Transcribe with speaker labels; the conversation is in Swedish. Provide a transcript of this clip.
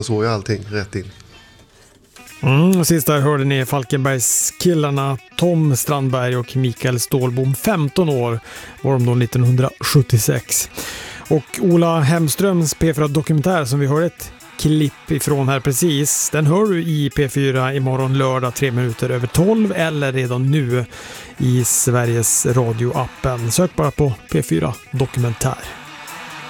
Speaker 1: Så är allting rätt in.
Speaker 2: Och sist där hörde ni Falkenbergskillarna Tom Strandberg och Mikael Stålbom. 15 år var de då 1976. Och Ola Hemströms P4 Dokumentär som vi hörde ett klipp ifrån här precis, den hör du i P4 imorgon lördag 3:03 eller redan nu i Sveriges Radio-appen. Sök bara på P4 Dokumentär.